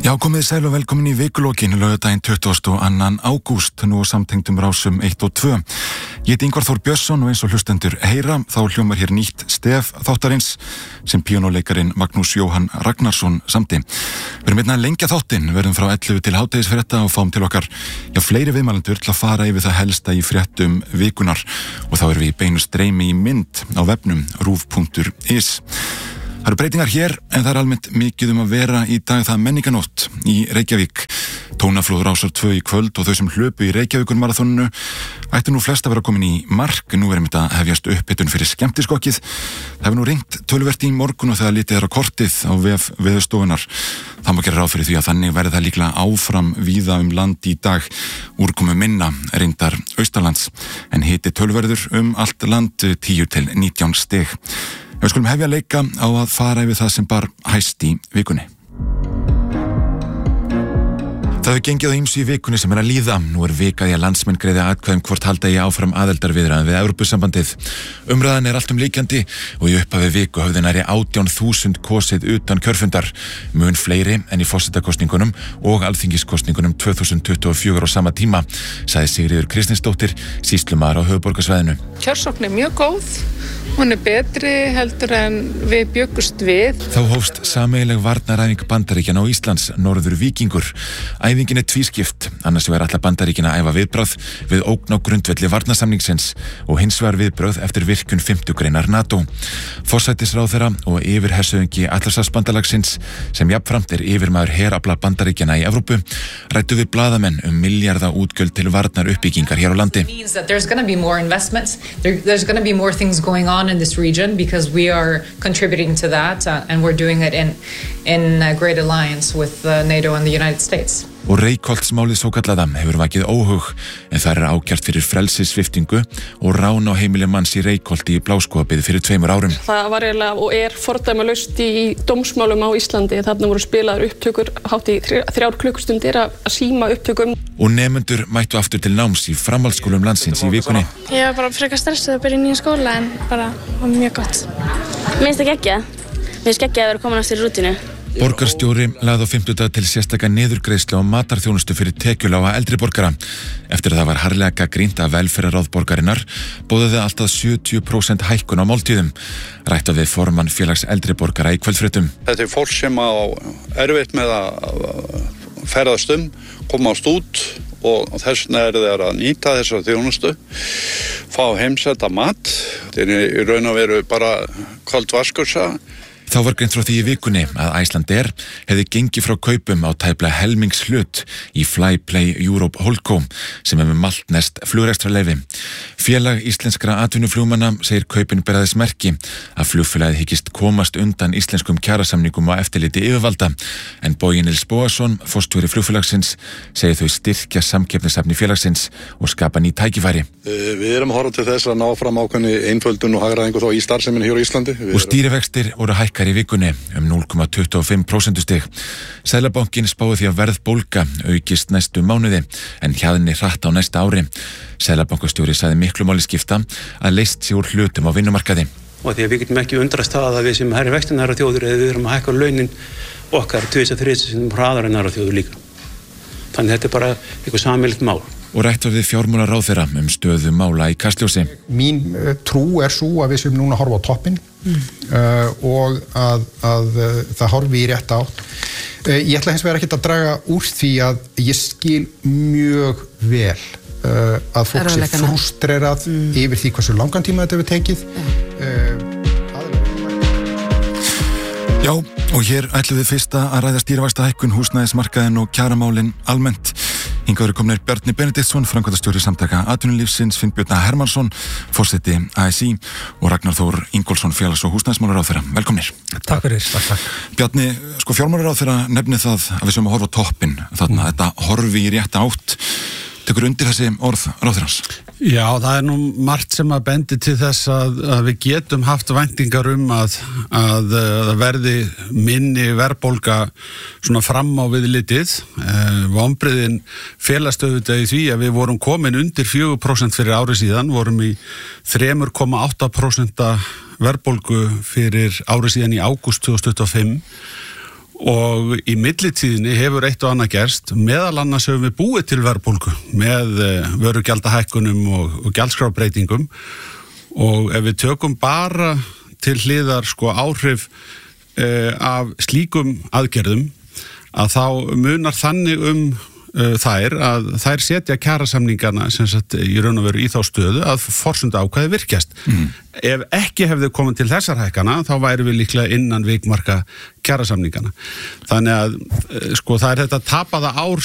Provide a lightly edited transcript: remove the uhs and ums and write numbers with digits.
Já, komið sæl og velkomin í vikulokin, laugardaginn 22. ágúst, nú samtengdum rásum 1 og 2. Ég heiti Ingvar Þór Björnsson og eins og hlustendur heyra, þá hljómar hér nýtt stef þáttarins sem píanóleikarin Magnús Jóhann Ragnarsson samdi. Við erum einnig að lengja þáttinn, verðum frá 11 til hádegisfrétta og fáum til okkar fleiri viðmælendur til að fara yfir það helsta í fréttum vikunar og þá erum við í beinu streymi í mynd á vefnum ruf.is. Það eru breytingar hér, en það er almennt mikið að vera í dag það menninganótt í Reykjavík. Tónaflóð rásar 2 í kvöld og þau sem hlöpu í Reykjavíkurmaraþoninu ættu nú flest að vera komin í mark. Nú erum þetta hefjast upphitun fyrir skemmtiskokkið. Það hefur nú ringt töluvert í morgun og þegar litið er á kortið á vef Veðurstofunnar. Það má gera ráð fyrir því að þannig verði það líklega áfram víða land í dag. Úrkomu minna reyndar austanlands, en hiti tölverður allt land 10 til 19 stig. Við skulum hefja leika á að fara yfir það sem bar hæst í vikunni. Það hefur gengið á ýmsu í vikunni sem er að líða. Nú er vika í að landsmenn greiði atkvæðum hvort halda eigi áfram aðildarviðræðum við Evrópusambandið. Umræðan er allt líkjandi og í upphafi viku höfðu nærri 18.000 kosið utan kjörfundar. Mun fleiri en í forsetakosningunum og alþingiskosningunum 2024 á sama tíma, sagði Sigríður Kristinsdóttir, sýslumaður á höfuðborgarsvæðinu. Kjörsókn er mjög góð. Hún er betri heldur en við bjuggust við. Þá hófst sameiginleg varnaræfing Bandaríkjanna og Íslands, Norður Víkingur. Æfingin er tvískipt, annars vegar ætla Bandaríkin að æfa viðbragð við ógn á grundvelli varnarsamningsins og hins vegar viðbragð eftir virkjun 5. greinar NATO. Forsætisráðherra og yfirhershöfðingi Atlantshafsbandalagsins, sem jafnframt er yfirmaður herafla Bandaríkjanna í Evrópu, ræddu við blaðamenn milljarða útgjöld til varnaruppbyggingar hér á landi. In this region because we are contributing to that and we're doing it in a great alliance with NATO and the United States. Og Reykholtsmálið svokallaða hefur vakið óhug, en það er ákært fyrir frelsissviptingu og rán á heimili manns í Reykholti í Bláskógabyggð fyrir 2 árum. Það var eiginlega og er fordæmalaust í dómsmálum á Íslandi. Þarna voru spilaðar upptökur hátt í 3 klukkustundir að síma upptökum. Og nemendur mættu aftur til náms í framhaldsskólum landsins í vikunni. Ég var bara frekar stressuð að byrja í nýja skóla en bara var mjög gott. Mér finnst það geggjað. Mér finnst geggjað að vera komin aftur í rútínu. Borgarstjóri lagði á 50 til sérstaka niðurgreiðslu á matarþjónustu fyrir tekjulága eldri borgara. Eftir að það var harðlega gagnrýnt af velferðarráð borgarinnar boðaði allt að 70% hækkun á máltíðum. Rætt við formann félags eldri borgara í kvöldfréttum. Þetta er fólk sem á erfitt með að ferðast komast út og þess vegna er þeir að nýta þessa þjónustu, fá heimsetta mat. Þetta er í raun og veru bara kalt vaskursa. Þá var greint frá því í vikunni að Icelandair hefði gengið frá kaupum á tæplega helmingshlut í Flyplay Europe Holdco sem með maltnest flugrekstrarleyfi. Félag íslenskra atvinnuflugmanna segir kaupin bera þess merki að flugfélagið hyggist komast undan íslenskum kjarasamningum á eftirliti yfirvalda, en Bogi Nils Bogason, forstjóri flugfélagsins, segir þau styrkja samkeppnishæfni félagsins og skapa ný tækifæri. Við erum að horfa til þess að ná fram ákveðni einföldun og hagræðingu þá í starfseminni hér á Íslandi. Og stýrivextir voru hækkar í vikunni 0,25% stig. Seðlabankinn spáði því að verðbólga aukist næstu mánuði en hjaðni hratt á næsta ári. Seðlabankastjóri sagði miklu máli skipta að leyst sig úr hlutum á vinnumarkaði. Og því að við getum ekki undrast það að við sem herri vextina aðra þjóður eða við erum að hækka launin okkar 2-3 sem hraðar en aðra þjóður líka. Þannig þetta er bara eitthvað sameiginlegt mál. Og rætt var við fjármálaráðherra stöðu mála í Kastljósi. Mín trú er svo að við séum núna að horfa á toppinn og að það horfi í rétta átt. Ég ætla hins vegar ekki að draga úr því að ég skil mjög vel að fólk sé frústrerað yfir því hversu langan tíma þetta hefur tekið. Já, og hér ætlum við fyrst að ræða stýrivaxtahækkun, húsnæðismarkaðinn og kjaramálin almennt. Hingað eru komnir Bjarni Benediktsson, framkvæmdastjóri samtaka atvinnulífsins, Finnbjörn Hermannsson, forseti ASÍ og Ragnar Þór Ingólfsson, félags- og húsnæðismálaráðherra. Velkomnir. Takk fyrir. Takk. Bjarni, fjármálaráðherra nefnir það að við séum að horfa á toppinn, þarna þetta horfi í rétta átt. Tekur undir þessi orð ráðherrans? Já, það er nú margt sem að bendi til þess að við getum haft væntingar að verði minni verðbólga svona fram á við litið. Vonbrigðin felast auðvitað í því að við vorum komin undir 4% fyrir ári síðan, vorum í 3,8% verðbólgu fyrir ári síðan í ágúst 2025 og í millitíðinni hefur eitt og annað gerst, meðal annars höfum við búið til verðbólgu með vörugjaldahækkunum og gjaldskrábreytingum og ef við tökum bara til hliðar sko áhrif af slíkum aðgerðum að þá munar þannig þær að þær setja kjarasamningana sem sagt í raun og veru í þá stöðu að forsenda ákvæði virkjast. Ef ekki hefði komið til þessar hækkana þá væri við líklega innan vikmarka kjarasamningana. Þannig að sko það þetta tapaða ár